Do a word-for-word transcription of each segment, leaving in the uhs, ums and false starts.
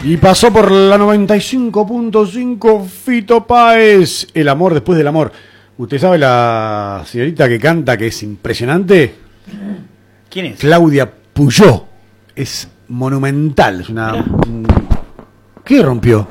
Y pasó por la noventa y cinco punto cinco Fito Páez, El amor después del amor. ¿Usted sabe la señorita que canta que es impresionante? ¿Quién es? Claudia Puyó. Es monumental. Es una... ¿Qué rompió?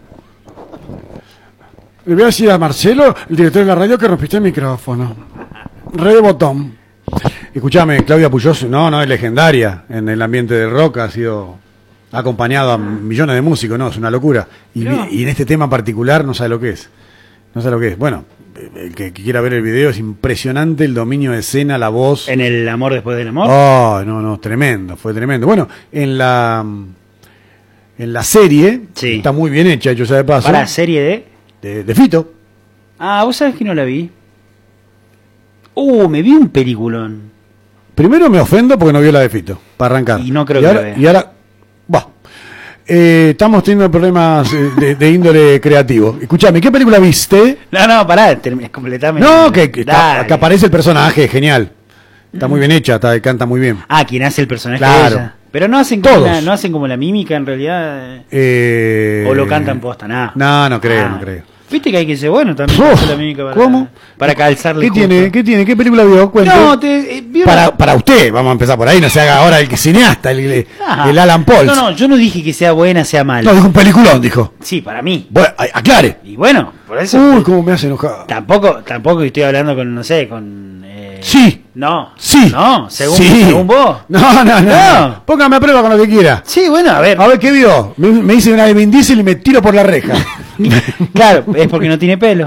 Le voy a decir a Marcelo, el director de la radio, que rompiste el micrófono. Re de botón. Escúchame, Claudia Puyó, no, no, es legendaria en el ambiente del rock, ha sido acompañado a millones de músicos, no, es una locura. Y, no. y en este tema particular no sabe lo que es. No sabe lo que es. Bueno, el que quiera ver el video, es impresionante el dominio de escena, la voz. ¿En El amor después del amor? Oh, no, no, tremendo, fue tremendo. Bueno, en la en la serie, sí. Está muy bien hecha, yo sé de paso. ¿Para la serie de? de? De Fito. Ah, vos sabés que no la vi. Uh, me vi un peliculón. Primero me ofendo porque no vio la de Fito, para arrancar. Y no creo y que ahora, la vea. Y ahora, bah, eh, estamos teniendo problemas de, de índole creativo. Escuchame, ¿qué película viste? No, no, pará, completame. No, que, que, está, que aparece el personaje, genial. Está muy bien hecha, está, canta muy bien. Ah, quien hace el personaje claro. de ella. Pero no hacen, como la, no hacen como la mímica en realidad. Eh, o lo cantan posta, nada. No, no creo, ah. no creo. Viste que hay que ser bueno también Oh, hacer la mímica para, ¿cómo? para calzarle. ¿Qué tiene? ¿Qué tiene? ¿Qué película vio? Cuente. No, te, eh, ¿vio para, una... para usted, vamos a empezar por ahí, no se haga ahora el cineasta, el, el, ah, el Alan Paul. No, no, yo no dije que sea buena, sea mala. No, dijo un peliculón, dijo. Sí, para mí. Bueno, aclare. Y bueno, por eso. Uy, cómo me hace enojar. Tampoco, tampoco estoy hablando con, no sé, con. Eh... Sí. No. Sí. No, según, sí. según vos. No, no, no, no. no. Póngame a prueba con lo que quiera. Sí, bueno, a ver. A ver, ¿qué vio? Me, me hice una de Vin Diesel y me tiro por la reja. Claro, es porque no tiene pelo.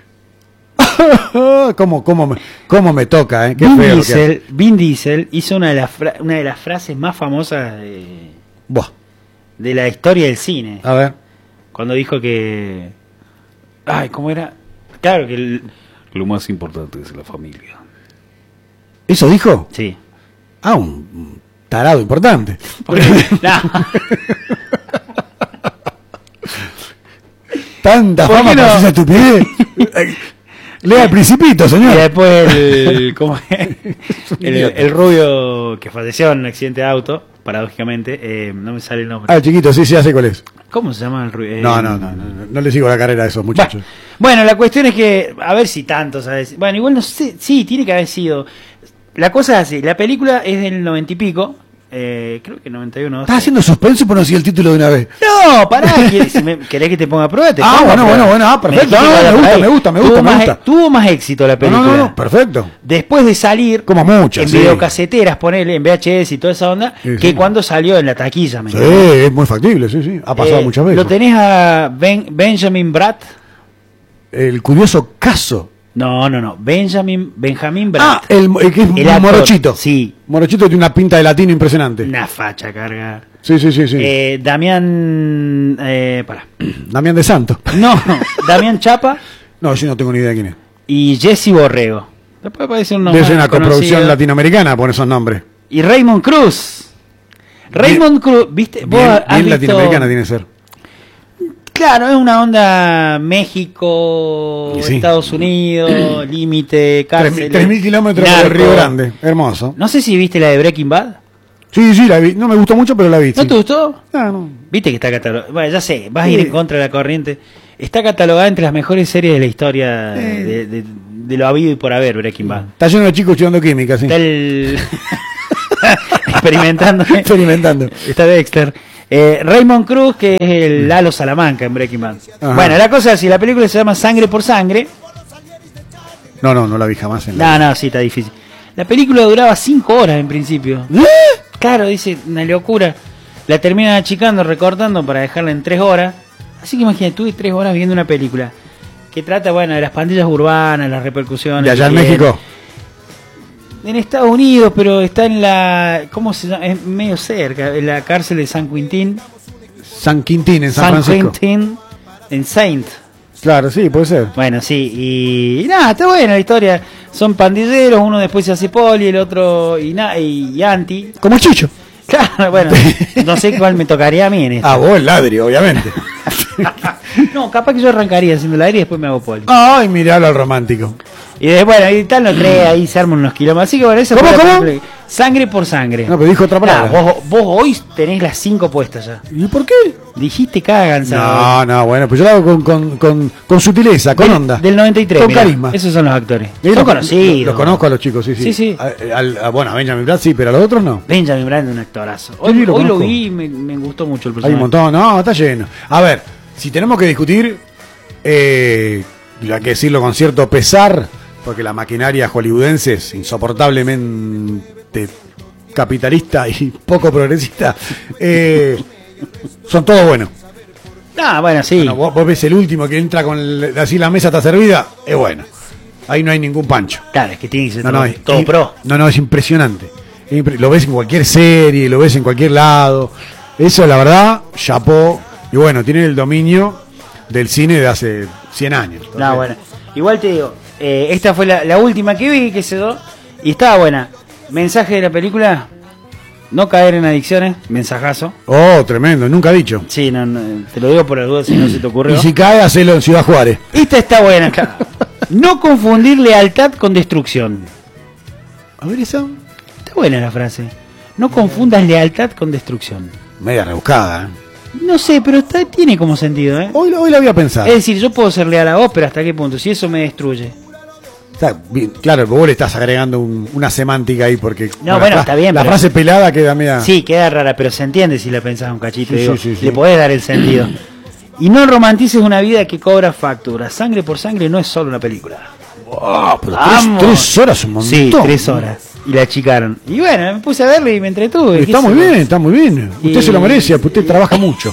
¿Cómo, cómo, me, ¿Cómo me toca? Eh? Qué Vin, feo Diesel, Vin Diesel hizo una de, las una de las frases más famosas de, Buah. de la historia del cine. A ver. Cuando dijo que... Ay, ¿cómo era? Claro que el... lo más importante es la familia. ¿Eso dijo? Sí. Ah, un tarado importante. Porque, no. Tanta ¿Por fama qué no? para esa estupidez. Lea el Principito, señor. Y después el, ¿cómo es? el, el rubio que falleció en un accidente de auto, paradójicamente, eh, no me sale el nombre. Ah, chiquito, sí, sí, hace cuál es. ¿Cómo se llama el rubio? Eh, no, no, no, no, no, no le sigo la carrera a esos muchachos. Bueno, la cuestión es que, a ver si tanto, ¿sabes? Bueno, igual no sé, sí, tiene que haber sido. La cosa es así, la película es del noventa y pico, eh, creo que noventa y uno. ¿Estás haciendo suspenso por no decir el título de una vez? No, pará, ¿querés, si me, ¿querés que te ponga a prueba? Te ah, bueno, bueno, bueno, ah, perfecto. Me, no, no, me, gusta, me gusta, me gusta, tuvo me más, gusta. Tuvo más éxito la película. No, no, no, perfecto. Después de salir como muchas, en sí. videocaseteras, ponele, en V H S y toda esa onda, sí, que sí. Cuando salió en la taquilla. ¿Me sí, entiendes? Es muy factible, sí, sí, ha pasado eh, muchas veces. ¿Lo tenés a ben, Benjamin Bratt? El curioso caso. No, no, no. Benjamin, Benjamin Bratt. Ah, el, el que es el un morochito. Sí. Morochito tiene una pinta de latino impresionante. Una facha, carga. Sí, sí, sí, sí. Eh, Damián... Eh, para. Damián de Santo. No, no. Damián Chapa. No, yo no tengo ni idea de quién es. Y Jesse Borrego. Después aparece un nombre. Debe ser una coproducción latinoamericana por esos nombres. Y Raymond Cruz. Raymond Cruz, ¿viste? Bien, ¿Vos has bien visto... latinoamericana tiene que ser. Claro, es una onda México, sí. Estados Unidos, límite, cárcel. Tres mil kilómetros por el Río Grande, hermoso. No sé si viste la de Breaking Bad. Sí, sí, la vi. No me gustó mucho, pero la vi. ¿No sí. te gustó? Ah, no. Viste que está catalogada. Bueno, ya sé, vas sí. a ir en contra de la corriente. Está catalogada entre las mejores series de la historia sí. de, de, de lo habido y por haber, Breaking Bad. Está lleno de chicos estudiando química, sí. Está el... experimentando. Experimentando. Está Dexter. Eh, Raymond Cruz, que es el Lalo Salamanca en Breaking Bad. Ajá. Bueno, la cosa es así, la película se llama Sangre por Sangre. No, no, no la vi jamás. En la no, vida. no, sí, está difícil. La película duraba cinco horas en principio. ¿Eh? Claro, dice, una locura. La terminan achicando, recortando para dejarla en tres horas. Así que imagínate, tuve tres horas viendo una película que trata, bueno, de las pandillas urbanas, las repercusiones. ¿De allá en México? En Estados Unidos, pero está en la... ¿Cómo se llama? Es medio cerca, en la cárcel de San Quintín. San Quintín, en San, San Francisco. San Quintín, en Saint. Claro, sí, puede ser. Bueno, sí, y, y nada, está buena la historia. Son pandilleros, uno después se hace poli, el otro y, na, y, y anti. Como Chicho. Claro, bueno, no sé cuál me tocaría a mí en esto. Ah, vos el ladri, obviamente. No, capaz que yo arrancaría haciendo el aire y después me hago poli. Ay, miralo al romántico. Y después, bueno, y tal, no cree, ahí se arman unos kilómetros. Así que bueno, eso ¿Cómo, fue cómo? la Sangre por sangre. No, pero dijo otra palabra. Nah, vos, vos hoy tenés las cinco puestas ya. ¿Y por qué? Dijiste cagan, No, no, bueno, pues yo lo hago con, con, con, con sutileza, con del, onda. Del noventa y tres, con mirá, carisma. esos son los actores. Y Son los- conocidos. Los conozco a los chicos, sí, sí. Sí, sí. A- al- a- bueno, a Benjamin Bratt sí, pero a los otros no. Benjamin Brand, un actorazo. Hoy, Sí, lo hoy lo conozco. vi y me, me gustó mucho el Hay personaje. un montón, no, está lleno. A ver, si tenemos que discutir, eh, y hay que decirlo con cierto pesar, porque la maquinaria hollywoodense es insoportablemente capitalista y poco progresista, eh, son todos buenos. Ah, bueno, sí. Bueno, vos, vos ves el último que entra con el- así la mesa está servida, es bueno. Ahí no hay ningún pancho. Claro, es que tiene que ser No, todo, no, es, todo es- pro. No, no, es impresionante. Es impre- Lo ves en cualquier serie, lo ves en cualquier lado. Eso, la verdad, chapó. Y bueno, tiene el dominio del cine de hace cien años. No, Entonces, bueno. Igual te digo, eh, esta fue la, la última que vi, que se dio, y estaba buena. Mensaje de la película: no caer en adicciones, mensajazo. Oh, tremendo, nunca dicho. Sí, no, no, te lo digo por las dudas si no se te ocurrió. Y si cae, hacelo en Ciudad Juárez. Esta está buena, claro. No confundir lealtad con destrucción. A ver esa. Está buena la frase. No confundas lealtad con destrucción. Media rebuscada, ¿eh? No sé, pero está, tiene como sentido, ¿eh? Hoy, hoy la voy a pensar. Es decir, yo puedo ser leal a vos, pero ¿hasta qué punto? Si eso me destruye. Está bien, claro, vos le estás agregando un- una semántica ahí porque. No, la bueno, fra- está bien, La pero- frase pelada queda media. Sí, queda rara, pero se entiende si la pensás un cachito. Sí, digo, sí, sí, sí. Le podés dar el sentido. Y no romantices una vida que cobra factura. Sangre por sangre no es solo una película. Oh, pero tres, Vamos. tres horas un montón. Sí, tres horas. Y la achicaron. Y bueno, me puse a verla y me entretuve. Está qué muy sé yo. bien, está muy bien. Usted Y- se lo merece, usted trabaja mucho.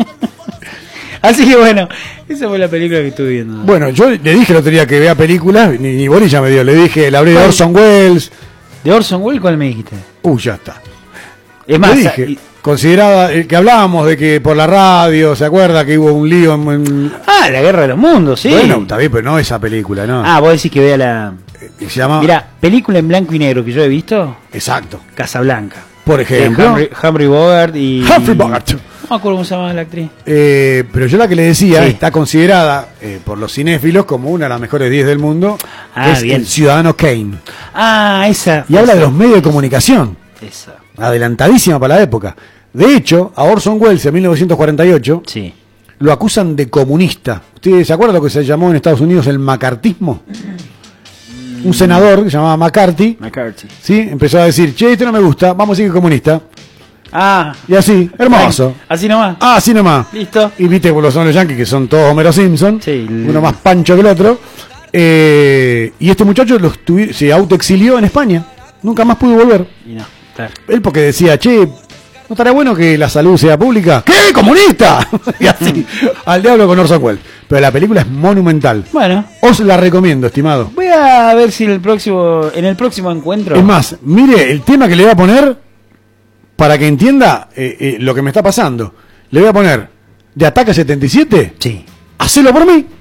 Así que bueno, esa fue la película que estuve viendo. Bueno, yo le dije el otro día que vea películas, ni, ni Boris ya me dio, le dije, la hablé de ¿Cuál? Orson Welles. ¿De Orson Welles cuál me dijiste? Uh, ya está. Es más, le dije, y- considerada, eh, que hablábamos de que por la radio, ¿se acuerda que hubo un lío en, en- ah, La Guerra de los Mundos, sí. Bueno, está bien, pero no esa película, ¿no? Ah, vos decís que vea la... Eh, Se llama... Mira, película en blanco y negro que yo he visto, Exacto. Casablanca. Por De ejemplo. Humphrey, Humphrey Bogart y... Humphrey Bogart. No me acuerdo cómo se llama la actriz. Eh, pero yo la que le decía, Sí. está considerada eh, por los cinéfilos como una de las mejores diez del mundo. Ah, es bien. el Ciudadano Kane. Ah, esa. Y habla esa, de los medios de comunicación. Esa. Adelantadísima para la época. De hecho, a Orson Welles en mil novecientos cuarenta y ocho Sí. lo acusan de comunista. ¿Ustedes se acuerdan lo que se llamó en Estados Unidos el macartismo? Un senador que se llamaba McCarthy, McCarthy. ¿sí? Empezó a decir, che, esto no me gusta, vamos a seguir comunista. Ah. Y así, hermoso. Así nomás. Ah, así nomás. Listo. Y viste por los son los Yankees que son todos Homero Simpson, Sí. uno más pancho que el otro. Eh, y este muchacho lo estuvi- se autoexilió en España. Nunca más pudo volver. Y no, claro. Él porque decía, che, ¿no estaría bueno que la salud sea pública? ¿Qué? ¡Comunista! Y así, al diablo con Orson Welles. Pero la película es monumental. Bueno, Os la recomiendo, estimado. voy a ver si en el próximo, en el próximo encuentro. Es más, mire el tema que le voy a poner para que entienda eh, eh, lo que me está pasando. Le voy a poner de Ataque setenta y siete. Sí. Hacelo por mí.